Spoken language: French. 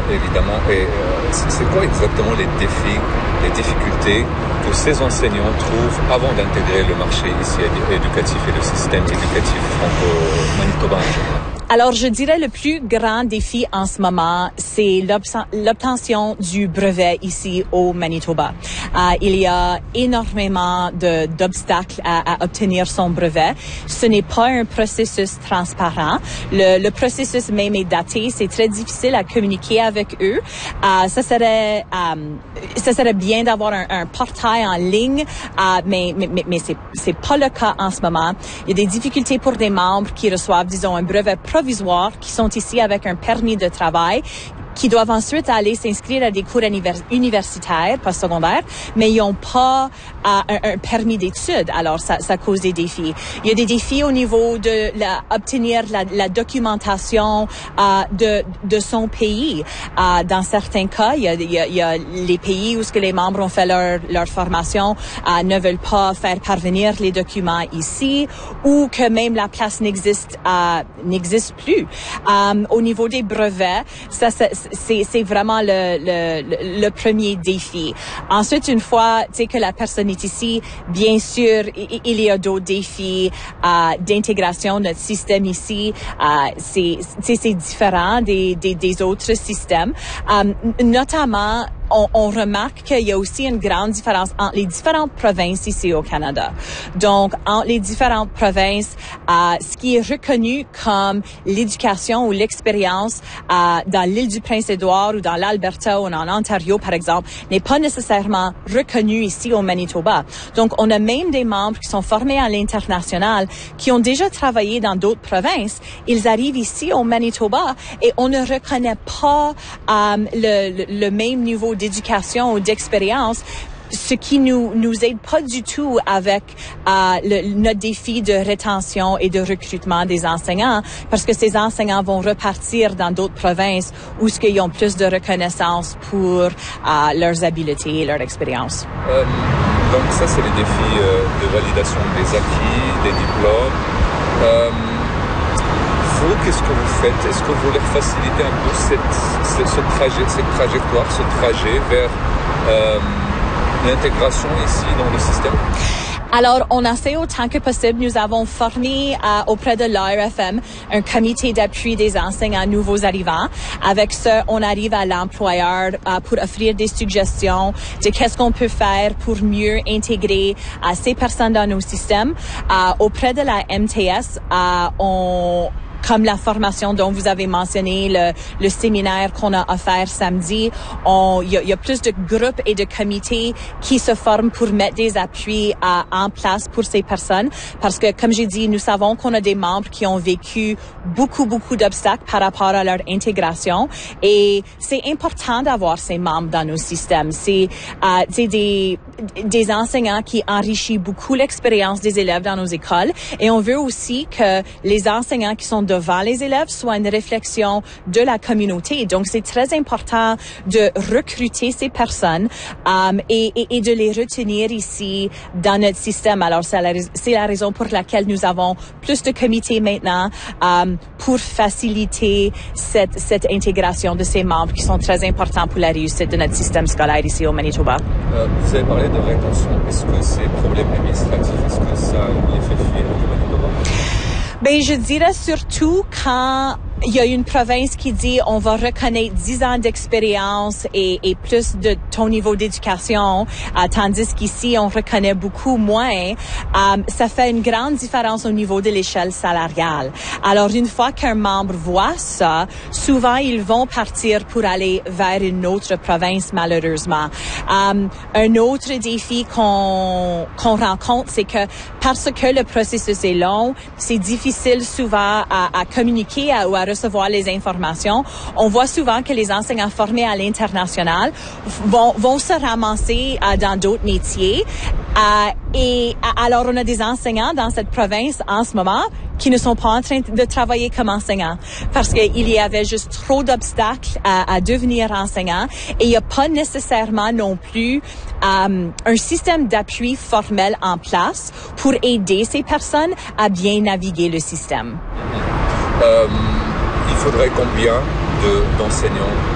évidemment. Et c'est quoi exactement les défis, les difficultés que ces enseignants trouvent avant d'intégrer le marché ici éducatif et le système éducatif franco-manitobain en général? Alors, je dirais le plus grand défi en ce moment, c'est l'obtention du brevet ici au Manitoba. Il y a énormément d'obstacles à obtenir son brevet. Ce n'est pas un processus transparent. Le processus même est daté. C'est très difficile à communiquer avec eux. Ça serait bien d'avoir un portail en ligne, mais c'est pas le cas en ce moment. Il y a des difficultés pour des membres qui reçoivent, disons, un brevet provisoires qui sont ici avec un permis de travail, qui doivent ensuite aller s'inscrire à des cours universitaires, pas secondaires, mais ils n'ont pas un permis d'études. Alors, ça cause des défis. Il y a des défis au niveau de obtenir la documentation de son pays. Dans certains cas, il y a les pays où ce que les membres ont fait leur formation ne veulent pas faire parvenir les documents ici, ou que même la place n'existe plus. Au niveau des brevets, c'est vraiment le premier défi. Ensuite, une fois que la personne est ici, bien sûr, il y a d'autres défis d'intégration. Notre système ici, c'est différent des autres systèmes. Notamment, on remarque qu'il y a aussi une grande différence entre les différentes provinces ici au Canada. Donc, entre les différentes provinces, ce qui est reconnu comme l'éducation ou l'expérience dans l'île du Prince-Édouard ou dans l'Alberta ou en Ontario, par exemple, n'est pas nécessairement reconnu ici au Manitoba. Donc, on a même des membres qui sont formés à l'international, qui ont déjà travaillé dans d'autres provinces. Ils arrivent ici au Manitoba et on ne reconnaît pas le même niveau d'éducation ou d'expérience, ce qui nous aide pas du tout avec notre défi de rétention et de recrutement des enseignants, parce que ces enseignants vont repartir dans d'autres provinces où ce qu'ils ont plus de reconnaissance pour leurs habiletés et leur expérience. Donc ça, c'est les défis de validation des acquis, des diplômes. Vous, qu'est-ce que vous faites? Est-ce que vous leur facilitez un peu cette trajectoire, ce trajet vers l'intégration ici dans le système? Alors, on essaie autant que possible. Nous avons formé auprès de l'ARFM un comité d'appui des enseignants nouveaux arrivants. Avec ça, on arrive à l'employeur pour offrir des suggestions de qu'est-ce qu'on peut faire pour mieux intégrer ces personnes dans nos systèmes. Auprès de la MTS, comme la formation dont vous avez mentionné, le séminaire qu'on a offert samedi, il y a plus de groupes et de comités qui se forment pour mettre des appuis en place pour ces personnes. Parce que, comme j'ai dit, nous savons qu'on a des membres qui ont vécu beaucoup d'obstacles par rapport à leur intégration. Et c'est important d'avoir ces membres dans nos systèmes. C'est des enseignants qui enrichissent beaucoup l'expérience des élèves dans nos écoles. Et on veut aussi que les enseignants qui sont devant les élèves soit une réflexion de la communauté. Donc, c'est très important de recruter ces personnes et de les retenir ici dans notre système. Alors, c'est la raison pour laquelle nous avons plus de comités maintenant pour faciliter cette intégration de ces membres qui sont très importants pour la réussite de notre système scolaire ici au Manitoba. Vous avez parlé de rétention. Est-ce que ces problèmes administratifs, est-ce que ça les fait fuir au Manitoba? Ben, je dirais surtout quand il y a une province qui dit on va reconnaître 10 ans d'expérience et plus de ton niveau d'éducation, tandis qu'ici on reconnaît beaucoup moins. Ça fait une grande différence au niveau de l'échelle salariale. Alors une fois qu'un membre voit ça, souvent ils vont partir pour aller vers une autre province malheureusement. Un autre défi qu'on rencontre, c'est que parce que le processus est long, c'est difficile souvent à communiquer ou à recevoir les informations. On voit souvent que les enseignants formés à l'international vont se ramasser dans d'autres métiers. Alors, on a des enseignants dans cette province en ce moment qui ne sont pas en train de travailler comme enseignants parce qu'il y avait juste trop d'obstacles à devenir enseignant et il n'y a pas nécessairement non plus un système d'appui formel en place pour aider ces personnes à bien naviguer le système. Il faudrait combien d'enseignants